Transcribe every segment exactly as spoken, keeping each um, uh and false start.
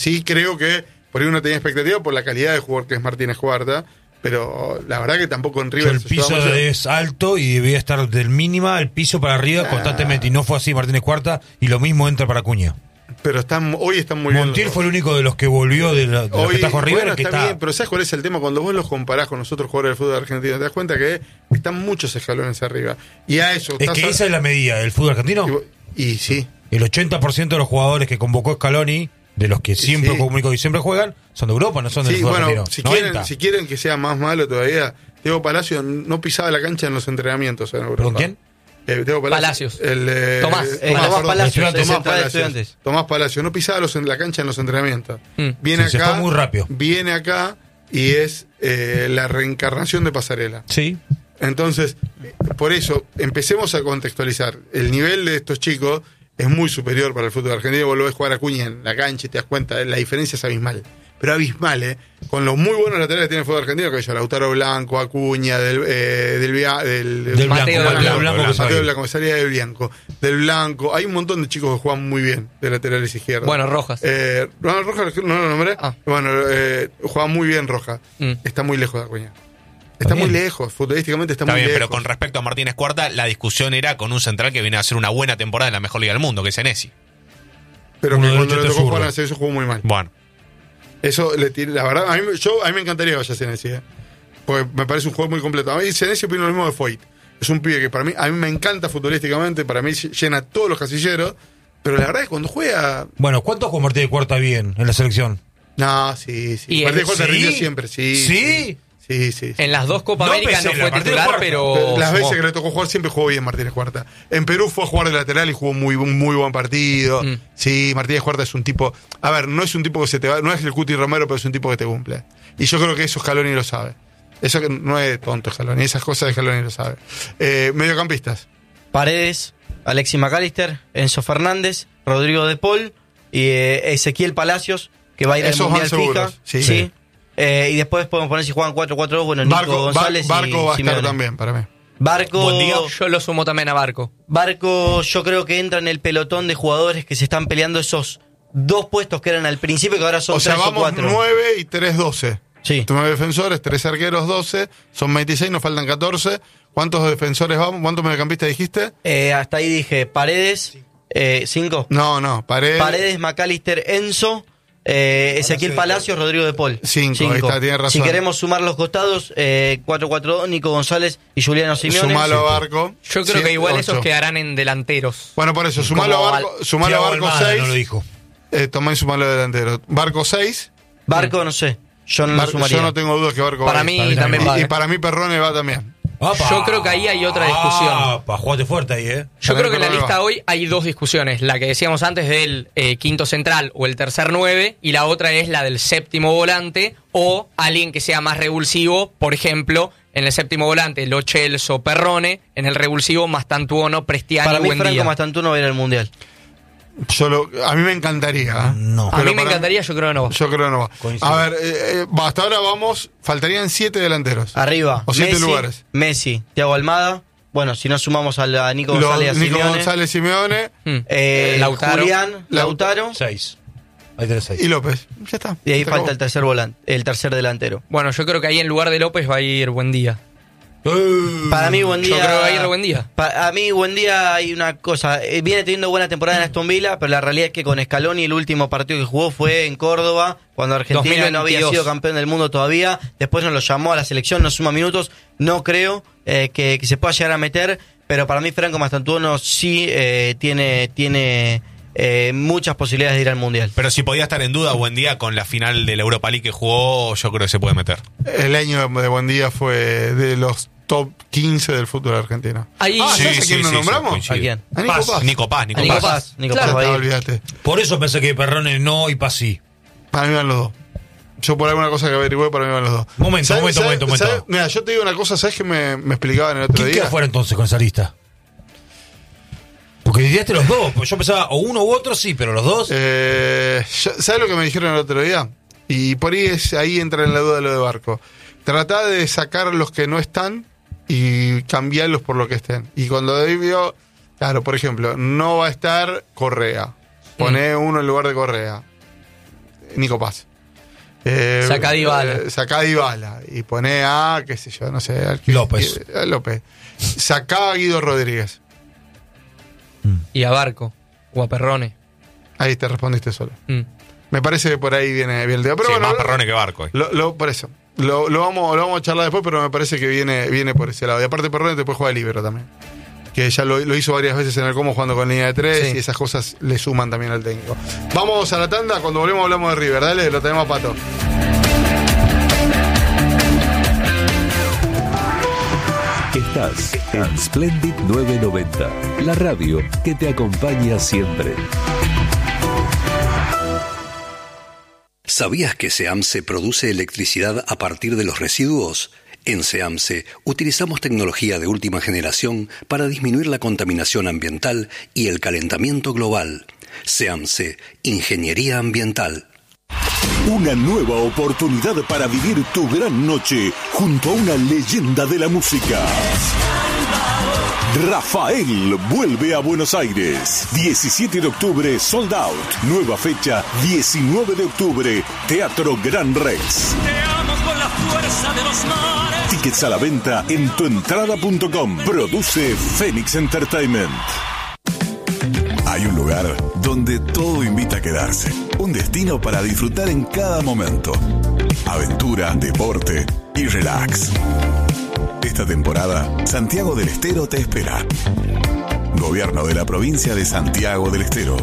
Sí creo que por ahí uno tenía expectativa por la calidad de jugador que es Martínez Cuarta, pero la verdad que tampoco en River... El piso es alto y debía estar del mínima al piso para arriba ah. constantemente, y no fue así Martínez Cuarta, y lo mismo entra para Acuña. Pero están, hoy están muy Montiel bien. fue el único de los que volvió de, la, de hoy, los que trajo River. Bueno, que está está bien, pero ¿sabes cuál es el tema? Cuando vos los comparás con los otros jugadores del fútbol argentino, te das cuenta que están muchos escalones arriba. Y a eso... Es que a... esa es la medida del fútbol argentino. Y, y sí. El ochenta por ciento de los jugadores que convocó Scaloni, de los que siempre, sí. y siempre juegan, son de Europa, no son del sí, fútbol bueno, argentino. Si quieren, si quieren que sea más malo todavía, Diego Palacio no pisaba la cancha en los entrenamientos en Europa. ¿Con quién? Eh, Diego Palacios. Palacios. El, eh, Tomás. Eh, Tomás, Tomás Palacios. Tomás Palacios. Tomás Palacios. No pisaba los, en la cancha en los entrenamientos. Mm. Viene sí, acá. Se fue muy rápido. Viene acá y es eh, la reencarnación de Pasarela. Sí. Entonces, por eso, empecemos a contextualizar. El nivel de estos chicos es muy superior para el fútbol argentino. Vos lo ves jugar a Acuña en la cancha y te das cuenta, la diferencia es abismal. Pero abismal, ¿eh? Con los muy buenos laterales que tiene el fútbol argentino, que yo, Lautaro Blanco, Acuña, del eh, del, del, del, del Mateo Blanco, Blanco, Blanco, Blanco, Mateo Blanco, me salía del Blanco, del Blanco. Hay un montón de chicos que juegan muy bien de laterales izquierdos. Bueno, Rojas. Eh, no, Rojas no lo nombré. Ah. Bueno, eh, juega muy bien Rojas. Mm. Está muy lejos de Acuña. Está muy lejos, futbolísticamente está, está muy bien, lejos. Pero con respecto a Martínez Cuarta, la discusión era con un central que viene a hacer una buena temporada en la mejor liga del mundo, que es Senesi. Pero que cuando le tocó jugar a Senesi jugó muy mal. Bueno. Eso, le tiré, la verdad, a mí, yo, a mí me encantaría que vaya Senesi, ¿eh? Porque me parece un juego muy completo. A mí Senesi opino lo mismo de Foyt. Es un pibe que para mí, a mí me encanta futbolísticamente, para mí llena todos los casilleros, pero la verdad es que cuando juega... Bueno, ¿cuántos jugó Martínez Cuarta bien en la selección? No, sí, sí. Martínez Cuarta ¿sí? rindió siempre, sí. ¿Sí? sí. Sí, sí, sí. En las dos Copa no América no fue titular, pero... Las veces que le tocó jugar siempre jugó bien Martínez Cuarta. En Perú fue a jugar de lateral y jugó muy, muy buen partido. Mm. Sí, Martínez Cuarta es un tipo... A ver, no es un tipo que se te va... No es el Cuti Romero, pero es un tipo que te cumple. Y yo creo que eso Scaloni lo sabe. Eso que no es tonto Scaloni. Esas cosas de Scaloni lo sabe. Eh, mediocampistas. Paredes, Alexis McAllister, Enzo Fernández, Rodrigo De Paul y eh, Ezequiel Palacios, que va a ir al Mundial fija. Sí. sí. Eh, y después podemos poner si juegan cuatro cuatro dos, bueno, Nico Barco, González Bar- Barco y va a Simeone. estar también para mí. Barco, Buen día. Yo lo sumo también a Barco. Barco yo creo que entra en el pelotón de jugadores que se están peleando esos dos puestos que eran al principio, que ahora son o sea, tres vamos o cuatro. nueve y tres doce. Sí. nueve defensores, tres arqueros, doce. Son veintiséis, nos faltan catorce. ¿Cuántos defensores vamos? ¿Cuántos mediocampistas dijiste? Eh, hasta ahí dije Paredes, eh, cinco. No, no, Paredes. Paredes, McAllister, Enzo, eh, Ezequiel Palacios, Rodrigo De Paul. Cinco, cinco. Ahí está, tiene razón. Si queremos sumar los costados, eh, cuatro cuatro dos, Nico González y Juliano Simeone. Sumalo a Barco. Yo creo que igual esos quedarán en delanteros. Bueno, por eso, sumalo a Barco, al... sumalo a Barco seis. No lo dijo. Eh, tomá y sumalo de delantero. Barco seis. Barco, no sé. Yo no Barco, lo sumaría. Yo no tengo dudas que Barco para va. Mí Para mí también va. Y para mí Perrone va también. Opa. Yo creo que ahí hay otra discusión. Ah, para jugarte fuerte ahí, ¿eh? Yo creo que en la lista hoy hay dos discusiones. La que decíamos antes del eh, quinto central o el tercer nueve, y la otra es la del séptimo volante o alguien que sea más revulsivo. Por ejemplo, en el séptimo volante, Lo Celso, Perrone. En el revulsivo, Mastantuono, Prestiani, Para mí, Buendía. Franco Mastantuono va a ir al Mundial. Yo lo, a mí me encantaría. ¿eh? No. A mí me encantaría, yo creo que no va. Yo creo que no va. Coincido. A ver, eh, eh, hasta ahora vamos, faltarían siete delanteros. Arriba, o siete Messi, lugares. Messi, Thiago Almada. Bueno, si no sumamos a, la, a Nico Los, González y a Nico Simeone. González, Simeone. Hmm. Eh, Lautaro. Julián, Lautaro. Seis. Ahí tenés seis. Y López. Ya está. Y ahí Se falta acabó. el tercer volante, el tercer delantero. Bueno, yo creo que ahí en lugar de López va a ir Buendía. Uh, Para mí, Buendía. Yo creo que va a ir Buendía. Para a mí, Buendía hay una cosa. eh, Viene teniendo buena temporada en Aston Villa, pero la realidad es que con Scaloni el último partido que jugó fue en Córdoba, cuando Argentina dos mil veintidós. no había sido campeón del mundo todavía. Después nos lo llamó a la selección, nos suma minutos. No creo eh, que, que se pueda llegar a meter, pero para mí Franco Mastantuono sí eh, tiene tiene eh, muchas posibilidades de ir al Mundial. Pero si podía estar en duda, buen día con la final de la Europa League que jugó, yo creo que se puede meter. El año de Buendía fue de los top quince del fútbol argentino. Ahí ah, sí, ¿sabes a sí, quién sí, nos sí, nombramos? sí, ¿A quién? A Nico Paz. Paz. Nico Paz, Nico A Nico Paz. Paz. Nico Claro. Paz va a Ah, ir. olvídate. Por eso pensé que Perrone no y Paz sí. Para mí van los dos. Yo por alguna cosa que averigüé, para mí van los dos. Momento, ¿Sabes- momento, sabes- momento, momento. sabes- Mira, yo te digo una cosa, ¿sabes que me, me explicaban el otro ¿Quién día? queda fuera entonces con esa lista? Porque diríaste los dos, pues yo pensaba o uno u otro sí, pero los dos. Eh, yo- ¿Sabes lo que me dijeron el otro día? Y por ahí es, ahí entra en la duda lo de Barco. Tratá de sacar los que no están y cambiarlos por lo que estén. Y cuando David vio, claro, por ejemplo, no va a estar Correa. Poné uno en lugar de Correa. Nico Paz. Eh, Sacá a Dybala. eh, Sacá a Dybala. Y pone a, qué sé yo, no sé. Al que- López. a López. Sacá a Guido Rodríguez. Y a Barco. O a Perrone. Ahí te respondiste solo. Mm. Me parece que por ahí viene, viene el tema. Pero Sí, bueno, más lo- Perrone que Barco. Lo, lo- por eso. Lo, lo vamos, lo vamos a charlar después, pero me parece que viene, viene por ese lado. Y aparte Perrone te puede jugar de líbero también. Que ya lo, lo hizo varias veces en el Como jugando con línea de tres Sí. y esas cosas le suman también al técnico. Vamos a la tanda, cuando volvemos hablamos de River. Dale, lo tenemos a Pato. Estás en Splendid novecientos noventa, la radio que te acompaña siempre. ¿Sabías que SEAMSE produce electricidad a partir de los residuos? En SEAMSE utilizamos tecnología de última generación para disminuir la contaminación ambiental y el calentamiento global. SEAMSE, Ingeniería Ambiental. Una nueva oportunidad para vivir tu gran noche junto a una leyenda de la música. Rafael vuelve a Buenos Aires. diecisiete de octubre, sold out. Nueva fecha, diecinueve de octubre, Teatro Gran Rex. Te amo con la fuerza de los mares. Tickets a la venta en tuentrada punto com. Produce Phoenix Entertainment. Hay un lugar donde todo invita a quedarse. Un destino para disfrutar en cada momento. Aventura, deporte y relax. Esta temporada, Santiago del Estero te espera. Gobierno de la provincia de Santiago del Estero.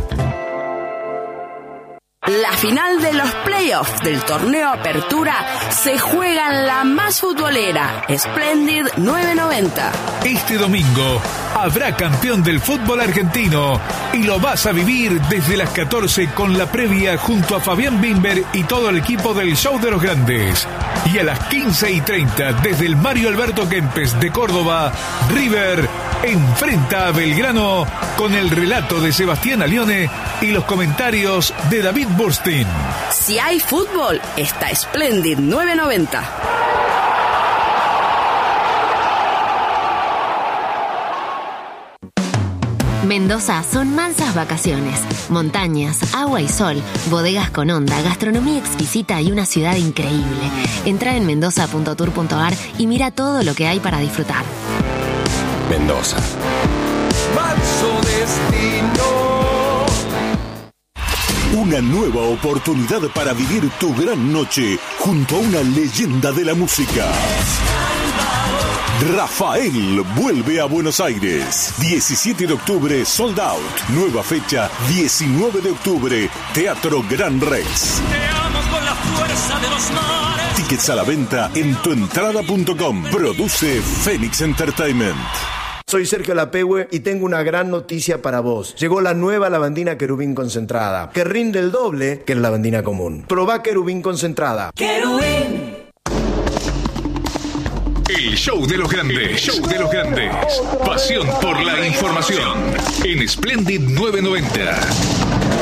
La final de los playoffs del torneo Apertura se juega en la más futbolera, Splendid novecientos noventa. Este domingo habrá campeón del fútbol argentino y lo vas a vivir desde las catorce con la previa junto a Fabián Bimber y todo el equipo del Show de los Grandes. Y a las quince y treinta desde el Mario Alberto Kempes de Córdoba, River enfrenta a Belgrano con el relato de Sebastián Alione y los comentarios de David Burstein. Si hay fútbol, está Splendid novecientos noventa. Mendoza son mansas vacaciones, montañas, agua y sol, bodegas con onda, gastronomía exquisita y una ciudad increíble. Entra en mendoza punto tour punto ar y mira todo lo que hay para disfrutar. Mendoza. Manso destino. Una nueva oportunidad para vivir tu gran noche junto a una leyenda de la música. Rafael vuelve a Buenos Aires. diecisiete de octubre, sold out. Nueva fecha, diecinueve de octubre, Teatro Gran Rex. Te amo con la fuerza de los mares. Tickets a la venta en tuentrada punto com. Produce Phoenix Entertainment. Soy Sergio Lapehue y tengo una gran noticia para vos. Llegó la nueva lavandina Querubín concentrada, que rinde el doble que la lavandina común. Probá Querubín concentrada. Querubín. El show de los grandes, show de los grandes. Pasión por la información en Splendid novecientos noventa.